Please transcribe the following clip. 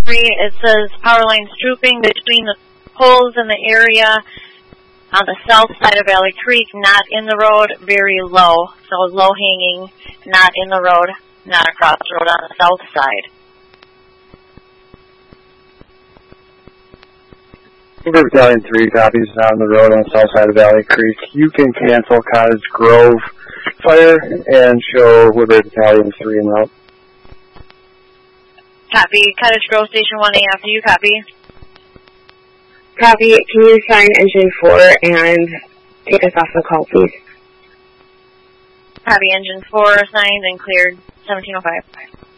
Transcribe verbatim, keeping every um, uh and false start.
three, it says power lines drooping between the poles in the area on the south side of Valley Creek, not in the road, very low. So low hanging, not in the road, not across the road on the south side. Hoover Battalion three copies on the road on the south side of Valley Creek. You can cancel Cottage Grove fire and show Hoover Battalion three and out. Copy. Cottage Grove Station one A after you. Copy. Copy. Can you sign engine four and take us off the call, please? Copy. Engine four signed and cleared. seventeen oh five.